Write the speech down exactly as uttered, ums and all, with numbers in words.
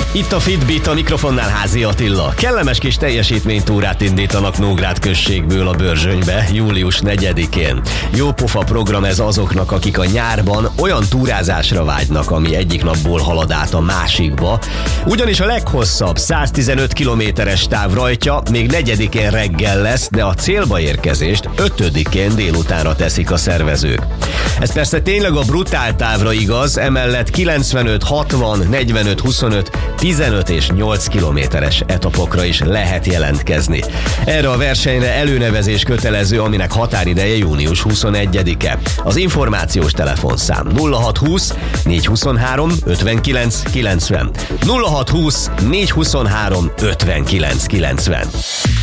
Itt a Fitbit, a mikrofonnál Házi Attila. Kellemes kis teljesítménytúrát indítanak Nógrád községből a Börzsönybe július negyedikén. Jó pofa program ez azoknak, akik a nyárban olyan túrázásra vágynak, ami egyik napból halad át a másikba. Ugyanis a leghosszabb száztizenöt kilométeres táv rajtja még negyedikén reggel lesz, de a célba érkezést ötödikén délutánra teszik a szervezők. Ez persze tényleg a brutál távra igaz, emellett kilencvenöt, hatvan, negyvenöt, huszonöt, tizenöt és nyolc kilométeres etapokra is lehet jelentkezni. Erre a versenyre előnevezés kötelező, aminek határideje június huszonegyedike. Az információs telefonszám nulla hatszázhúsz, négyszázhuszonhárom, ötvenkilenc kilencven nulla hatszázhúsz, négyszázhuszonhárom, ötvenkilenc kilencven.